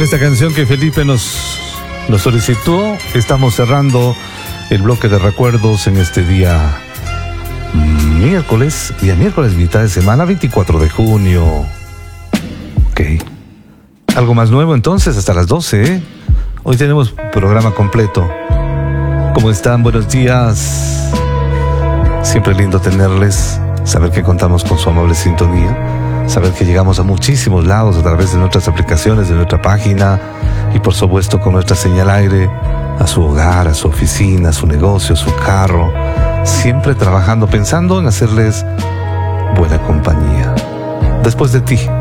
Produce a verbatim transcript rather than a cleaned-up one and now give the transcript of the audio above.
esta canción que Felipe nos, nos solicitó, estamos cerrando el bloque de recuerdos en este día miércoles, día miércoles, mitad de semana, veinticuatro de junio. Ok. Algo más nuevo entonces, hasta las doce, ¿eh? Hoy tenemos programa completo. ¿Cómo están? Buenos días. Siempre lindo tenerles, saber que contamos con su amable sintonía, saber que llegamos a muchísimos lados a través de nuestras aplicaciones, de nuestra página y por supuesto con nuestra señal aire, a su hogar, a su oficina, a su negocio, a su carro, siempre trabajando, pensando en hacerles buena compañía. Después de ti,